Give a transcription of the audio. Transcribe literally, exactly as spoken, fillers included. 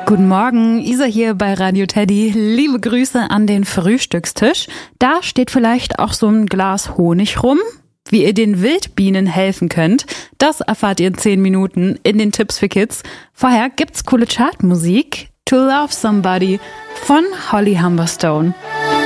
Guten Morgen, Isa hier bei Radio Teddy. Liebe Grüße an den Frühstückstisch. Da steht vielleicht auch so ein Glas Honig rum. Wie ihr den Wildbienen helfen könnt, das erfahrt ihr in zehn Minuten in den Tipps für Kids. Vorher gibt's coole Chartmusik. To Love Somebody von Holly Humberstone.